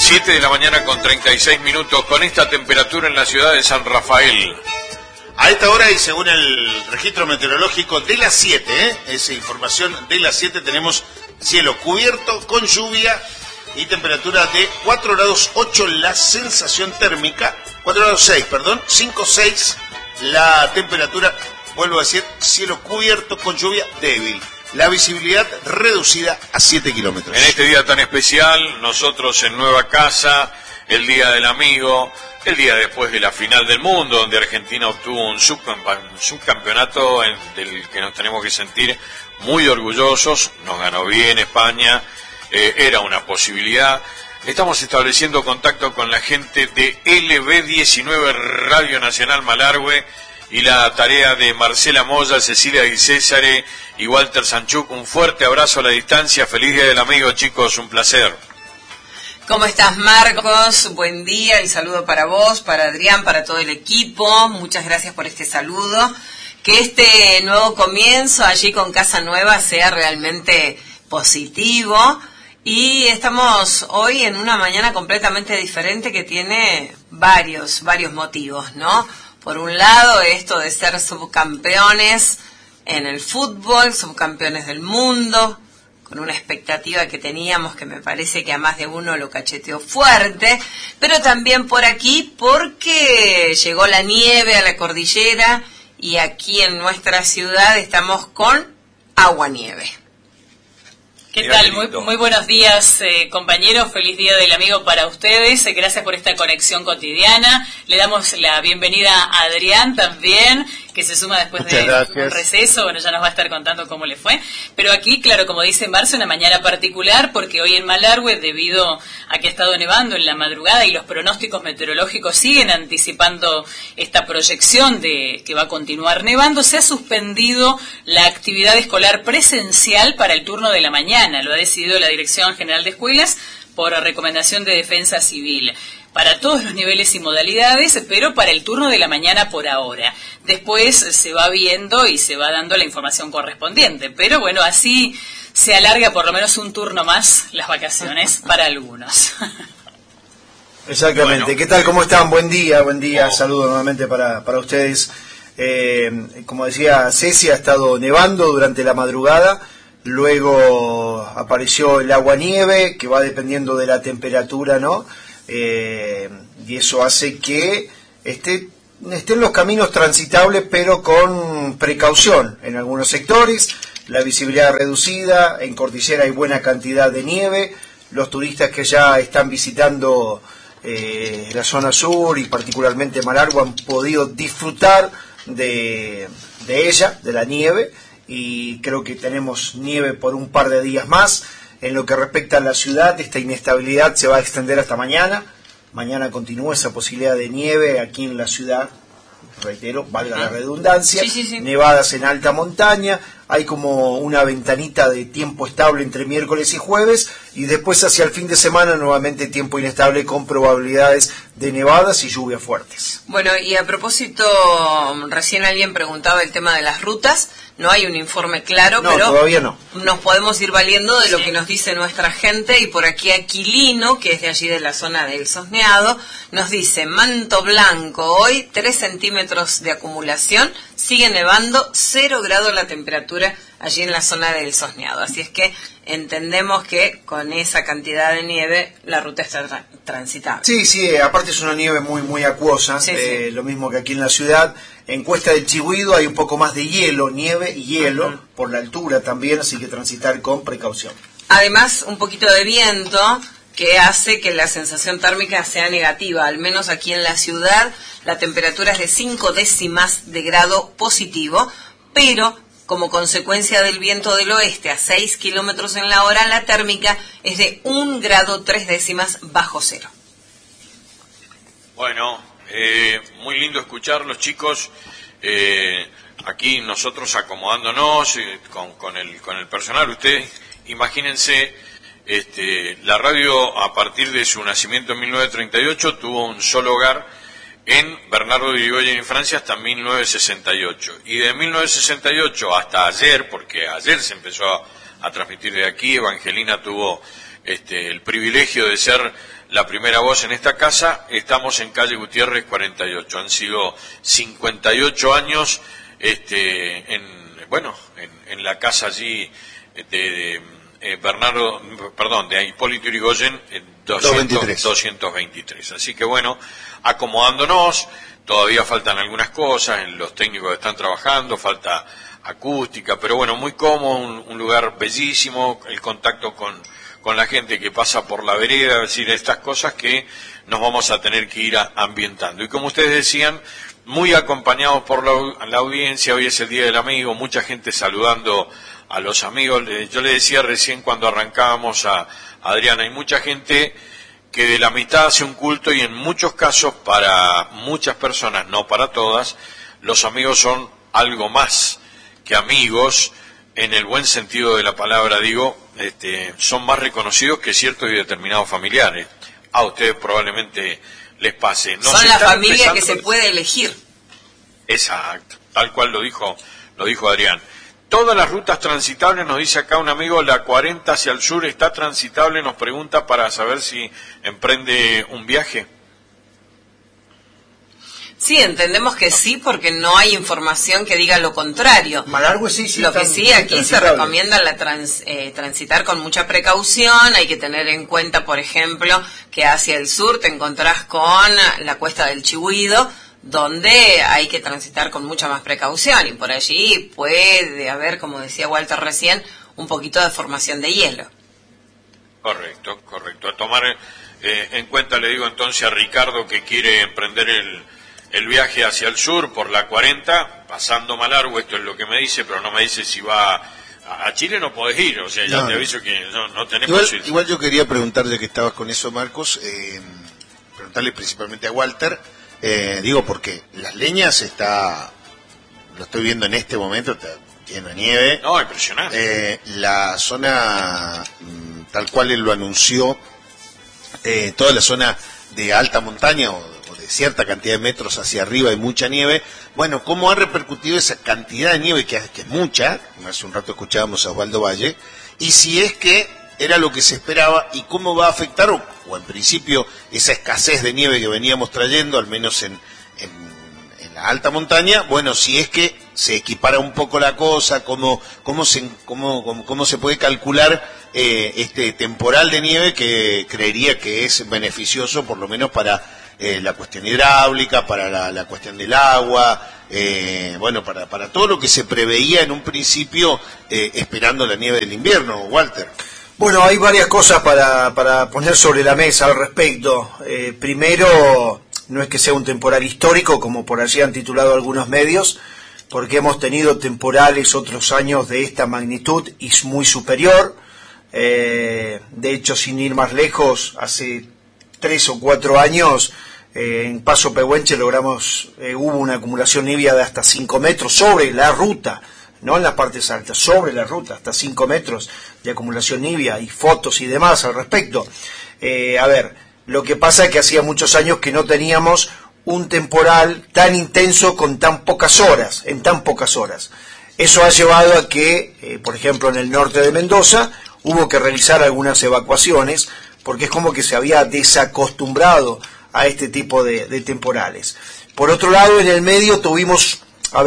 7 de la mañana con 36 minutos, con esta temperatura en la ciudad de San Rafael. A esta hora y según el registro meteorológico de las 7, esa información de las 7, tenemos cielo cubierto con lluvia y temperatura de 4 grados 8 la sensación térmica, 4 grados 6, perdón, 5, 6 la temperatura, vuelvo a decir, cielo cubierto con lluvia débil. La visibilidad reducida a 7 kilómetros. En este día tan especial, nosotros en Nueva Casa, el Día del Amigo, el día después de la final del mundo, donde Argentina obtuvo un subcampeonato del que nos tenemos que sentir muy orgullosos, nos ganó bien España, era una posibilidad. Estamos estableciendo contacto con la gente de LB19 Radio Nacional Malargüe, y la tarea de Marcela Moya, Cecilia Di Césare y Walter Sanchuk. Un fuerte abrazo a la distancia. Feliz Día del Amigo, chicos, un placer. ¿Cómo estás, Marcos? Buen día, el saludo para vos, para Adrián, para todo el equipo. Muchas gracias por este saludo. Que este nuevo comienzo allí con Casa Nueva sea realmente positivo. Y estamos hoy en una mañana completamente diferente que tiene varios motivos, ¿no? Por un lado, esto de ser subcampeones en el fútbol, subcampeones del mundo, con una expectativa que teníamos que me parece que a más de uno lo cacheteó fuerte, pero también por aquí porque llegó la nieve a la cordillera y aquí en nuestra ciudad estamos con agua-nieve. ¿Qué tal? Muy buenos días, compañeros. Feliz Día del Amigo para ustedes. Gracias por esta conexión cotidiana. Le damos la bienvenida a Adrián también, que se suma después de un receso. Bueno, ya nos va a estar contando cómo le fue. Pero aquí, claro, como dice Marce, una mañana particular, porque hoy en Malargüe, debido a que ha estado nevando en la madrugada y los pronósticos meteorológicos siguen anticipando esta proyección de que va a continuar nevando, se ha suspendido la actividad escolar presencial para el turno de la mañana. Lo ha decidido la Dirección General de Escuelas por recomendación de Defensa Civil, para todos los niveles y modalidades, pero para el turno de la mañana por ahora. Después se va viendo y se va dando la información correspondiente, pero bueno, así se alarga por lo menos un turno más las vacaciones para algunos. Exactamente. Bueno, ¿qué tal? ¿Cómo están? Buen día. Saludo nuevamente para ustedes. Como decía Ceci, ha estado nevando durante la madrugada. Luego apareció el agua-nieve, que va dependiendo de la temperatura, ¿no? Y eso hace que estén los caminos transitables, pero con precaución en algunos sectores. La visibilidad reducida, en cordillera hay buena cantidad de nieve. Los turistas que ya están visitando la zona sur y particularmente Malargüe han podido disfrutar de ella, de la nieve. Y creo que tenemos nieve por un par de días más. En lo que respecta a la ciudad, esta inestabilidad se va a extender hasta mañana. Mañana continúa esa posibilidad de nieve aquí en la ciudad. Reitero, valga la redundancia. Sí. Nevadas en alta montaña. Hay como una ventanita de tiempo estable entre miércoles y jueves. Y después hacia el fin de semana nuevamente tiempo inestable con probabilidades de nevadas y lluvias fuertes. Bueno, y a propósito, recién alguien preguntaba el tema de las rutas. No hay un informe claro, no, pero todavía no. Nos podemos ir valiendo de lo que nos dice nuestra gente. Y por aquí Aquilino, que es de allí de la zona del Sosneado, nos dice: Manto Blanco, hoy 3 centímetros de acumulación, sigue nevando, 0 grados la temperatura allí en la zona del Sosneado. Así es que entendemos que con esa cantidad de nieve la ruta está transitable. Sí, aparte es una nieve muy acuosa, sí. Lo mismo que aquí en la ciudad. En Cuesta del Chihuido hay un poco más de hielo, nieve y hielo, por la altura también, así que transitar con precaución. Además, un poquito de viento que hace que la sensación térmica sea negativa. Al menos aquí en la ciudad la temperatura es de 5 décimas de grado positivo, pero como consecuencia del viento del oeste a 6 kilómetros en la hora, la térmica es de 1 grado 3 décimas bajo cero. Bueno, muy lindo escucharlos, chicos. Aquí nosotros acomodándonos con el personal. Ustedes imagínense, la radio a partir de su nacimiento en 1938 tuvo un solo hogar en Bernardo de Irigoyen en Francia hasta 1968. Y de 1968 hasta ayer, porque ayer se empezó a transmitir de aquí, Evangelina tuvo el privilegio de ser la primera voz en esta casa. Estamos en calle Gutiérrez 48. Han sido 58 años en la casa allí de Hipólito Yrigoyen, 223. Así que bueno, acomodándonos, todavía faltan algunas cosas, los técnicos están trabajando, falta acústica, pero bueno, muy cómodo, un lugar bellísimo, el contacto con la gente que pasa por la vereda, es decir, estas cosas que nos vamos a tener que ir ambientando. Y como ustedes decían, muy acompañados por la audiencia. Hoy es el Día del Amigo, mucha gente saludando a los amigos. Yo le decía recién cuando arrancábamos a Adriana, hay mucha gente que de la amistad hace un culto, y en muchos casos, para muchas personas, no para todas, los amigos son algo más que amigos, en el buen sentido de la palabra digo, son más reconocidos que ciertos y determinados familiares. A ustedes probablemente les pase. Son la familia que se puede elegir. Exacto, tal cual lo dijo Adrián. Todas las rutas transitables, nos dice acá un amigo, la 40 hacia el sur está transitable, nos pregunta para saber si emprende un viaje. Sí, entendemos que sí, porque no hay información que diga lo contrario. Malargüe sí. Lo que sí, aquí se recomienda transitar con mucha precaución. Hay que tener en cuenta, por ejemplo, que hacia el sur te encontrás con la Cuesta del Chihuido, donde hay que transitar con mucha más precaución, y por allí puede haber, como decía Walter recién, un poquito de formación de hielo. Correcto. A tomar en cuenta, le digo entonces a Ricardo, que quiere emprender el viaje hacia el sur por la 40, pasando Malargüe, esto es lo que me dice, pero no me dice si va a Chile. No podés ir, o sea, ya te aviso que no tenemos... Igual yo quería preguntarle, que estabas con eso, Marcos, preguntarle principalmente a Walter, porque Las Leñas lo estoy viendo en este momento, está lleno de nieve. No, impresionante. La zona, tal cual él lo anunció, toda la zona de alta montaña o de cierta cantidad de metros hacia arriba hay mucha nieve. Bueno, ¿cómo ha repercutido esa cantidad de nieve, que es mucha? Hace un rato escuchábamos a Osvaldo Valle, y si es que era lo que se esperaba, y cómo va a afectar, o en principio, esa escasez de nieve que veníamos trayendo, al menos en la alta montaña. Bueno, si es que se equipara un poco la cosa, cómo se puede calcular este temporal de nieve, que creería que es beneficioso, por lo menos para la cuestión hidráulica, para la cuestión del agua, para todo lo que se preveía en un principio, esperando la nieve del invierno, Walter. Bueno, hay varias cosas para poner sobre la mesa al respecto. Primero, no es que sea un temporal histórico, como por allí han titulado algunos medios, porque hemos tenido temporales otros años de esta magnitud y muy superior. De hecho, sin ir más lejos, hace 3 o 4 años, en Paso Pehuenche hubo una acumulación nívea de hasta 5 metros sobre la ruta, no en las partes altas, sobre la ruta, hasta 5 metros de acumulación nívea, y fotos y demás al respecto. Lo que pasa es que hacía muchos años que no teníamos un temporal tan intenso en tan pocas horas. Eso ha llevado a que, por ejemplo, en el norte de Mendoza, hubo que realizar algunas evacuaciones, porque es como que se había desacostumbrado a este tipo de temporales. Por otro lado, en el medio tuvimos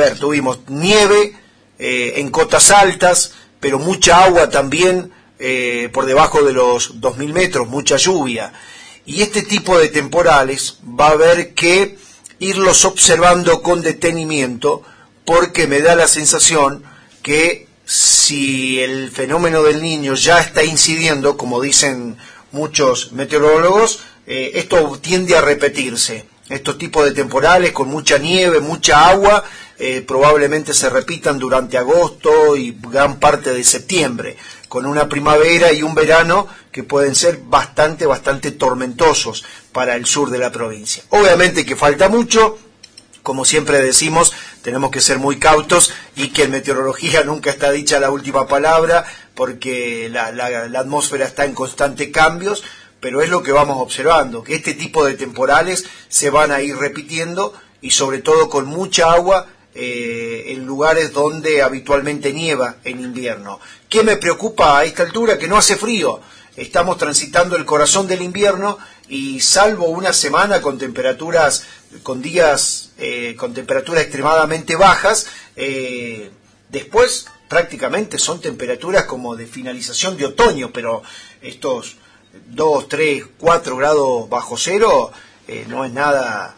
nieve en cotas altas, pero mucha agua también por debajo de los 2000 metros, mucha lluvia. Y este tipo de temporales va a haber que irlos observando con detenimiento, porque me da la sensación que si el fenómeno del Niño ya está incidiendo, como dicen muchos meteorólogos, esto tiende a repetirse. Estos tipos de temporales con mucha nieve, mucha agua, probablemente se repitan durante agosto y gran parte de septiembre, con una primavera y un verano que pueden ser bastante tormentosos para el sur de la provincia. Obviamente que falta mucho, como siempre decimos, tenemos que ser muy cautos, y que en meteorología nunca está dicha la última palabra, porque la atmósfera está en constante cambios, pero es lo que vamos observando, que este tipo de temporales se van a ir repitiendo, y sobre todo con mucha agua en lugares donde habitualmente nieva en invierno. ¿Qué me preocupa a esta altura? Que no hace frío. Estamos transitando el corazón del invierno, y salvo una semana con temperaturas, con días con temperaturas extremadamente bajas, después prácticamente son temperaturas como de finalización de otoño, pero estos 2, 3, 4 grados bajo cero no es nada,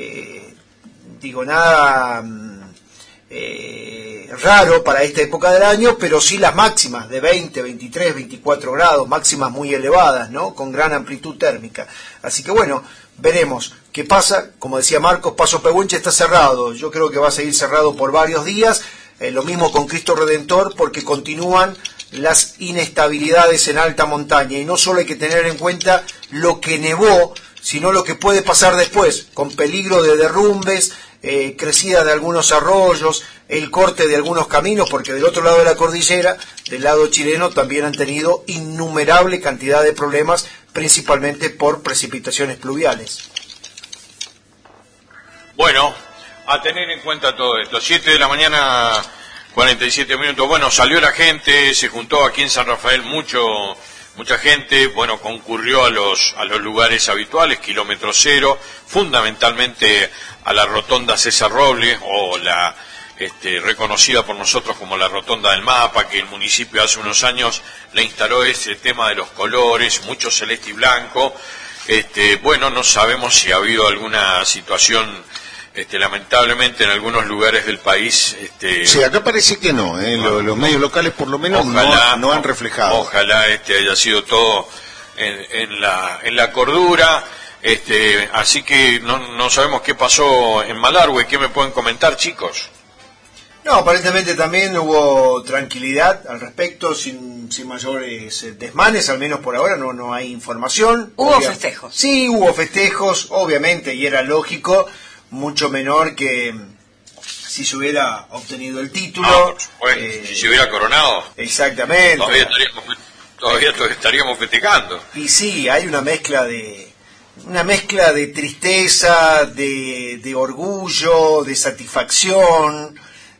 raro para esta época del año, pero sí las máximas de 20, 23, 24 grados, máximas muy elevadas, ¿no? Con gran amplitud térmica. Así que bueno, veremos qué pasa. Como decía Marcos, Paso Pehuenche está cerrado. Yo creo que va a seguir cerrado por varios días. Lo mismo con Cristo Redentor, porque continúan las inestabilidades en alta montaña. Y no solo hay que tener en cuenta lo que nevó, sino lo que puede pasar después, con peligro de derrumbes, crecida de algunos arroyos, el corte de algunos caminos, porque del otro lado de la cordillera, del lado chileno, también han tenido innumerable cantidad de problemas, principalmente por precipitaciones pluviales. Bueno, a tener en cuenta todo esto. 7 de la mañana, 47 minutos. Bueno, salió la gente, se juntó aquí en San Rafael mucha gente, bueno, concurrió a los lugares habituales, kilómetro cero, fundamentalmente a la rotonda César Robles, o la reconocida por nosotros como la rotonda del mapa, que el municipio hace unos años le instaló ese tema de los colores, mucho celeste y blanco. Bueno, no sabemos si ha habido alguna situación, lamentablemente en algunos lugares del país. Sí, acá parece que no, los medios locales por lo menos ojalá, no han reflejado. Ojalá haya sido todo en la cordura. Así que no sabemos qué pasó en Malargüe. ¿Qué me pueden comentar, chicos? No, aparentemente también hubo tranquilidad al respecto, sin mayores desmanes, al menos por ahora no hay información. ¿Hubo festejos? Sí, hubo festejos, obviamente, y era lógico, mucho menor que si se hubiera obtenido el título. Si se hubiera coronado. Exactamente. Todavía estaríamos festejando. Y sí, hay una mezcla de tristeza, de orgullo, de satisfacción,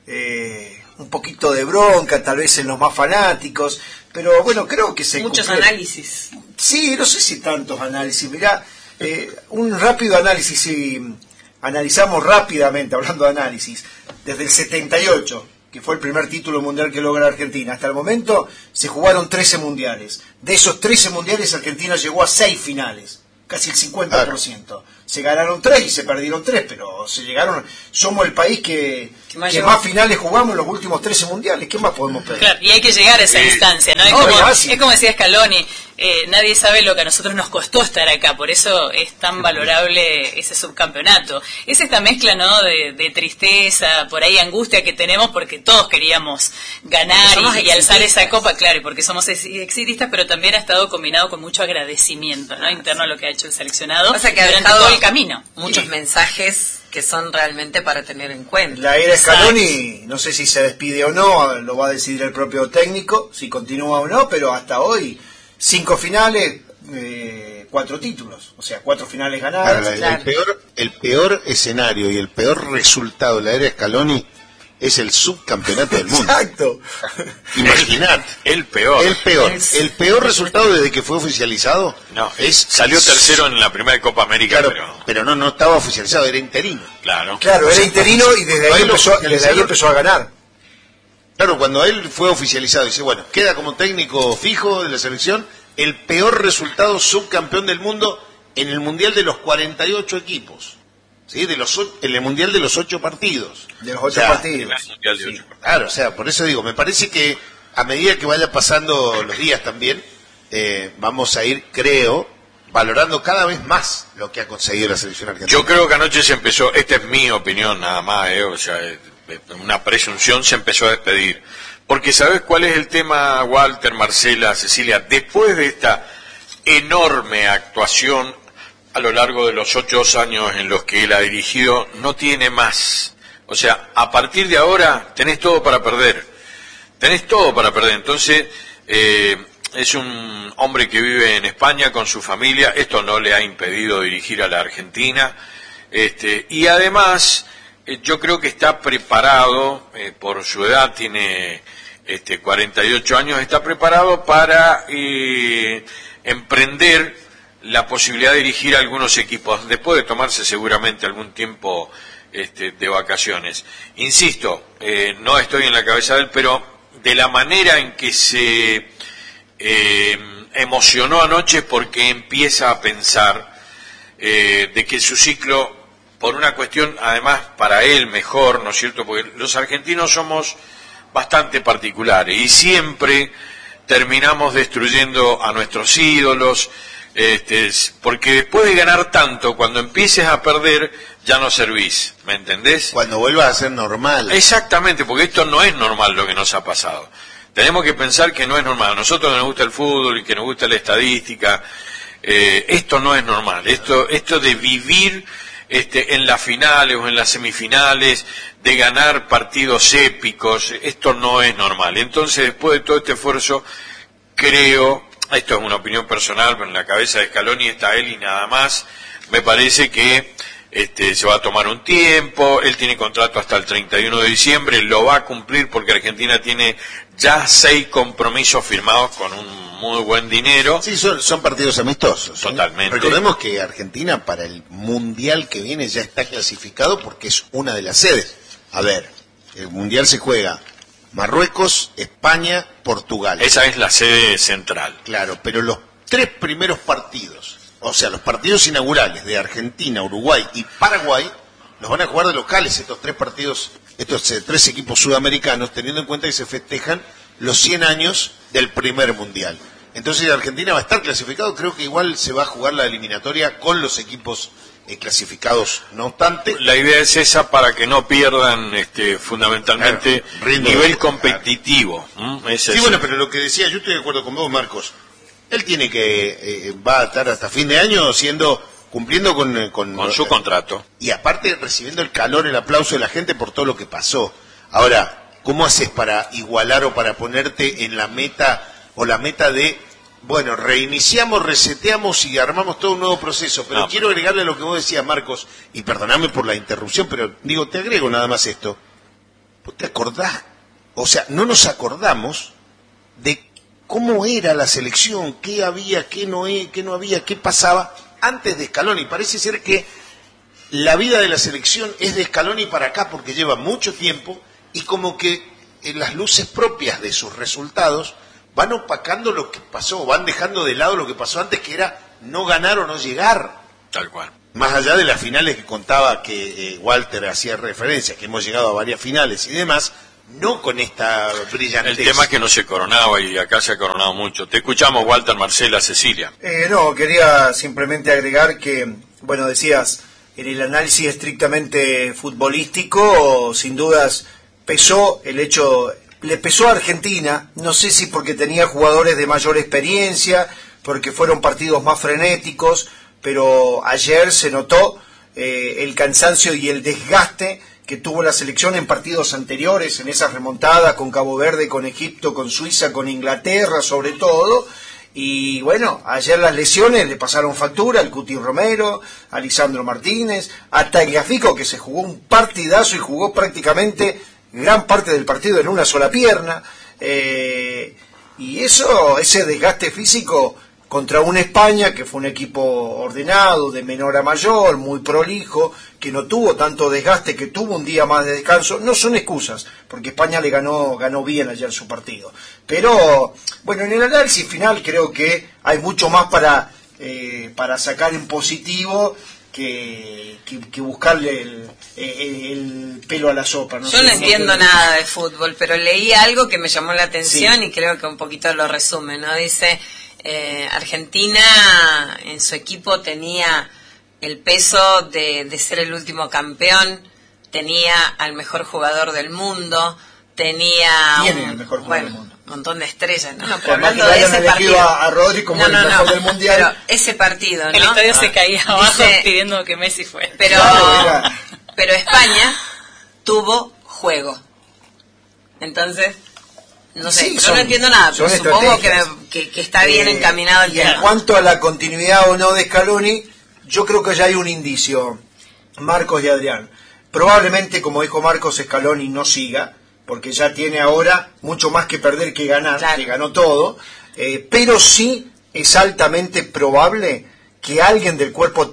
un poquito de bronca tal vez en los más fanáticos, pero bueno, creo que muchos análisis. Sí, no sé si tantos análisis. Mirá, un rápido análisis, si analizamos rápidamente, hablando de análisis, desde el 78, que fue el primer título mundial que logra Argentina, hasta el momento se jugaron 13 mundiales. De esos 13 mundiales, Argentina llegó a 6 finales, casi el 50%. Se ganaron 3 y se perdieron 3, pero se llegaron. Somos el país que más finales jugamos en los últimos 13 mundiales. ¿Qué más podemos pedir? Claro, y hay que llegar a esa instancia, ¿no? Es como decía Scaloni, nadie sabe lo que a nosotros nos costó estar acá, por eso es tan valorable ese subcampeonato. Es esta mezcla, ¿no? de tristeza, por ahí angustia que tenemos porque todos queríamos ganar y alzar esa copa, claro, y porque somos exitistas, pero también ha estado combinado con mucho agradecimiento, ¿no? Interno a lo que ha hecho el seleccionado durante todo el camino. Muchos mensajes que son realmente para tener en cuenta. La era Scaloni, no sé si se despide o no, lo va a decidir el propio técnico, si continúa o no, pero hasta hoy 5 finales, 4 títulos, o sea, 4 finales ganadas. Claro. El peor escenario y el peor resultado de la era Scaloni es el subcampeonato del mundo. Exacto. Imaginad. El peor resultado desde que fue oficializado. No, salió tercero en la primera Copa América. Claro, pero no estaba oficializado, era interino. Claro, era interino y desde ahí empezó a ganar. Claro, cuando él fue oficializado, dice, bueno, queda como técnico fijo de la selección, el peor resultado subcampeón del mundo en el Mundial de los 48 equipos. ¿Sí? En el Mundial de los 8 partidos. De los 8 partidos. Sí. Claro, o sea, por eso digo, me parece que a medida que vaya pasando los días también, vamos a ir, creo, valorando cada vez más lo que ha conseguido la selección argentina. Yo creo que anoche se empezó, esta es mi opinión nada más, o sea, una presunción, se empezó a despedir. Porque ¿sabes cuál es el tema, Walter, Marcela, Cecilia? Después de esta enorme actuación a lo largo de los 8 años en los que él ha dirigido, no tiene más. O sea, a partir de ahora tenés todo para perder. Entonces, es un hombre que vive en España con su familia, esto no le ha impedido dirigir a la Argentina, y además, yo creo que está preparado, por su edad, tiene 48 años, está preparado para emprender la posibilidad de dirigir algunos equipos, después de tomarse seguramente algún tiempo de vacaciones. Insisto, no estoy en la cabeza de él, pero de la manera en que se emocionó anoche, porque empieza a pensar de que su ciclo, por una cuestión además para él mejor, ¿no es cierto?, porque los argentinos somos bastante particulares y siempre terminamos destruyendo a nuestros ídolos, porque después de ganar tanto, cuando empieces a perder, ya no servís, ¿me entendés? Cuando vuelvas a ser normal. Exactamente, porque esto no es normal lo que nos ha pasado. Tenemos que pensar que no es normal. A nosotros nos gusta el fútbol y que nos gusta la estadística, esto no es normal. Esto de vivir en las finales o en las semifinales, de ganar partidos épicos, esto no es normal. Entonces, después de todo este esfuerzo, creo, esto es una opinión personal, pero en la cabeza de Scaloni está él y nada más, me parece que se va a tomar un tiempo, él tiene contrato hasta el 31 de diciembre, lo va a cumplir porque Argentina tiene ya 6 compromisos firmados con un muy buen dinero. Sí, son partidos amistosos. Totalmente. Recordemos que Argentina para el Mundial que viene ya está clasificado porque es una de las sedes. A ver, el Mundial se juega Marruecos, España, Portugal. Esa es la sede central. Claro, pero los 3 primeros partidos, o sea, los partidos inaugurales de Argentina, Uruguay y Paraguay, los van a jugar de locales estos 3 partidos, estos 3 equipos sudamericanos, teniendo en cuenta que se festejan los 100 años del primer Mundial. Entonces Argentina va a estar clasificado, creo que igual se va a jugar la eliminatoria con los equipos clasificados, no obstante. La idea es esa para que no pierdan fundamentalmente nivel competitivo. Sí, bueno, pero lo que decía, yo estoy de acuerdo con vos, Marcos. Él tiene que, va a estar hasta fin de año cumpliendo con su contrato. Y aparte recibiendo el calor, el aplauso de la gente por todo lo que pasó. Ahora, ¿cómo haces para igualar o para ponerte en la meta o la meta de, bueno, reiniciamos, reseteamos y armamos todo un nuevo proceso? Pero quiero agregarle a lo que vos decías, Marcos, y perdoname por la interrupción, pero digo, te agrego nada más esto. ¿Vos te acordás? O sea, no nos acordamos de cómo era la selección, qué había, qué no había, qué pasaba antes de Scaloni. Parece ser que la vida de la selección es de Scaloni para acá porque lleva mucho tiempo y como que en las luces propias de sus resultados van opacando lo que pasó, van dejando de lado lo que pasó antes, que era no ganar o no llegar. Tal cual. Más allá de las finales que contaba que Walter hacía referencia, que hemos llegado a varias finales y demás, no con esta brillantez. El tema es que no se coronaba y acá se ha coronado mucho. Te escuchamos, Walter, Marcela, Cecilia. No, quería simplemente agregar que, bueno, decías, en el análisis estrictamente futbolístico, sin dudas pesó el hecho, le pesó a Argentina, no sé si porque tenía jugadores de mayor experiencia, porque fueron partidos más frenéticos, pero ayer se notó el cansancio y el desgaste que tuvo la selección en partidos anteriores, en esa remontada con Cabo Verde, con Egipto, con Suiza, con Inglaterra sobre todo, y bueno, ayer las lesiones le pasaron factura al Cuti Romero, a Lisandro Martínez, a Tagliafico, que se jugó un partidazo y jugó prácticamente gran parte del partido en una sola pierna, y ese desgaste físico contra una España que fue un equipo ordenado, de menor a mayor, muy prolijo, que no tuvo tanto desgaste, que tuvo un día más de descanso, no son excusas, porque España le ganó bien ayer su partido. Pero, bueno, en el análisis final creo que hay mucho más para sacar en positivo que buscarle el pelo a la sopa. Yo no entiendo nada de fútbol, pero leí algo que me llamó la atención y creo que un poquito lo resume, ¿no? Dice, Argentina en su equipo tenía el peso de ser el último campeón, tenía al mejor jugador del mundo, tiene el mejor jugador del mundo. Un montón de estrellas, ¿no? Pero hablando de ese partido, a Rodri como el mejor del mundial. Pero ese partido, ¿no? El estadio se caía abajo pidiendo que Messi fuera. Pero España tuvo juego. Entonces, no sé, yo no entiendo nada, pero supongo que está bien encaminado el tema. En cuanto a la continuidad o no de Scaloni, yo creo que ya hay un indicio, Marcos y Adrián. Probablemente, como dijo Marcos, Scaloni no siga, porque ya tiene ahora mucho más que perder que ganar, claro, que ganó todo, pero sí es altamente probable que alguien del cuerpo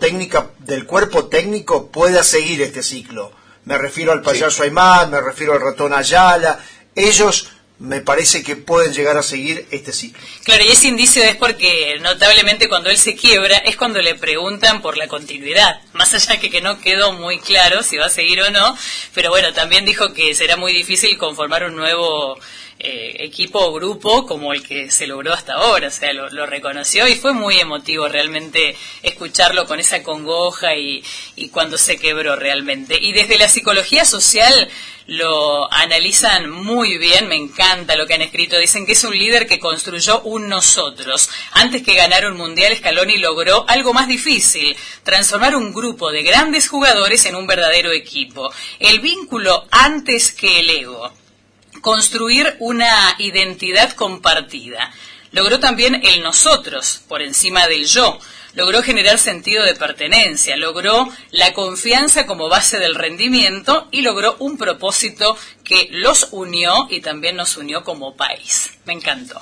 técnico pueda seguir este ciclo. Me refiero al payaso Aymar, me refiero al ratón Ayala. Ellos me parece que pueden llegar a seguir este ciclo. Claro, y ese indicio es porque notablemente cuando él se quiebra es cuando le preguntan por la continuidad, más allá que no quedó muy claro si va a seguir o no, pero bueno, también dijo que será muy difícil conformar un nuevo equipo o grupo como el que se logró hasta ahora, o sea, lo reconoció y fue muy emotivo realmente escucharlo con esa congoja y cuando se quebró realmente. Y desde la psicología social lo analizan muy bien, me encanta lo que han escrito, dicen que es un líder que construyó un nosotros. Antes que ganar un mundial, Scaloni logró algo más difícil, transformar un grupo de grandes jugadores en un verdadero equipo. El vínculo antes que el ego. Construir una identidad compartida. Logró también el nosotros por encima del yo. Logró generar sentido de pertenencia. Logró la confianza como base del rendimiento y logró un propósito que los unió y también nos unió como país. Me encantó.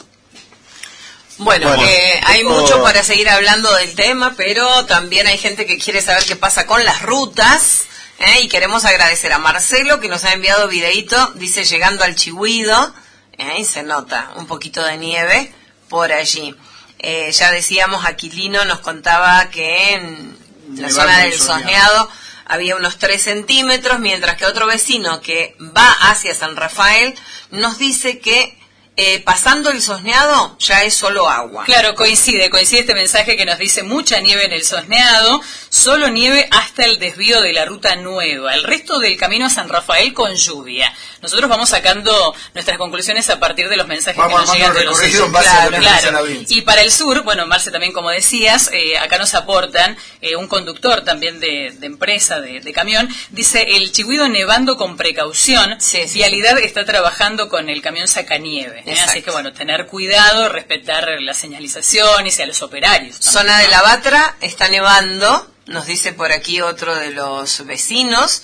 Bueno, hay mucho para seguir hablando del tema, pero también hay gente que quiere saber qué pasa con las rutas. Y queremos agradecer a Marcelo que nos ha enviado videíto, dice llegando al Chihuido, y se nota un poquito de nieve por allí. Ya decíamos, Aquilino nos contaba que en la zona del Sosneado había unos 3 centímetros, mientras que otro vecino que va hacia San Rafael nos dice que pasando el Sosneado ya es solo agua. Claro, coincide este mensaje que nos dice mucha nieve en el Sosneado, solo nieve hasta el desvío de la ruta nueva, el resto del camino a San Rafael con lluvia. Nosotros vamos sacando nuestras conclusiones a partir de los mensajes que nos llegan de los oyentes. Claro. Y para el sur, bueno, Marce también como decías, acá nos aportan un conductor también de empresa, de camión, dice el Chihuido nevando con precaución, Vialidad está trabajando con el camión sacanieve. Así que bueno, tener cuidado, respetar las señalizaciones y a los operarios también. Zona de La Batra está nevando, nos dice por aquí otro de los vecinos,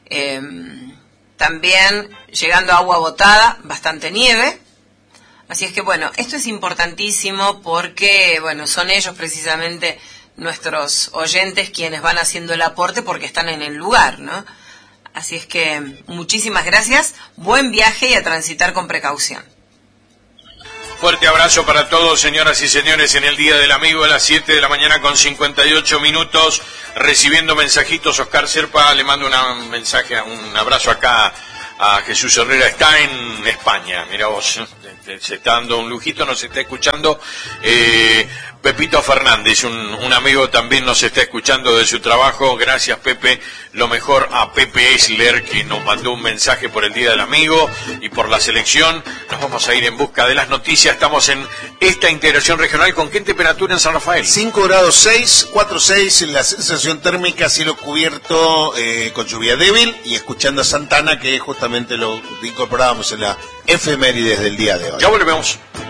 también llegando agua botada, bastante nieve. Así es que bueno, esto es importantísimo porque bueno, son ellos precisamente nuestros oyentes quienes van haciendo el aporte porque están en el lugar, ¿no? Así es que muchísimas gracias, buen viaje y a transitar con precaución. Fuerte abrazo para todos, señoras y señores, en el Día del Amigo a las 7 de la mañana con 58 minutos, recibiendo mensajitos. Oscar Serpa le mando un mensaje, un abrazo acá a Jesús Herrera, está en España, mira vos, se está dando un lujito, nos está escuchando. Pepito Fernández, un amigo también nos está escuchando de su trabajo. Gracias, Pepe. Lo mejor a Pepe Esler, que nos mandó un mensaje por el Día del Amigo y por la selección. Nos vamos a ir en busca de las noticias. Estamos en esta integración regional. ¿Con qué temperatura en San Rafael? 5 grados 6, 4,6 en la sensación térmica, cielo cubierto con lluvia débil, y escuchando a Santana, que justamente lo incorporábamos en la efemérides del día de hoy. Ya volvemos.